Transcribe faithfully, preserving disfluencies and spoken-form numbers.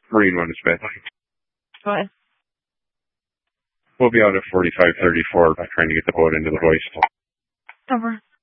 Marine one is Beth. Go ahead. We'll be out at forty-five thirty-four trying to get the boat into the hoist. Over.